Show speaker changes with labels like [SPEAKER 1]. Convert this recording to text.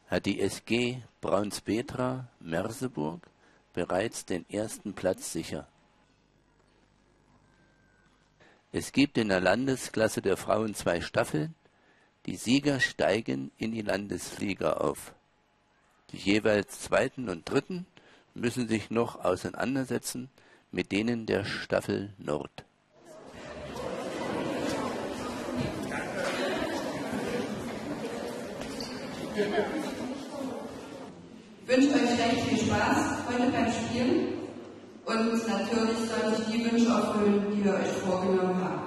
[SPEAKER 1] hat die SG Braunspetra Merseburg bereits den ersten Platz sicher. Es gibt in der Landesklasse der Frauen 2 Staffeln. Die Sieger steigen in die Landesliga auf. Die jeweils zweiten und dritten müssen sich noch auseinandersetzen mit denen der Staffel Nord.
[SPEAKER 2] Ich wünsche euch recht viel Spaß heute beim Spielen und natürlich sollte ich die Wünsche erfüllen, die ihr euch vorgenommen habt.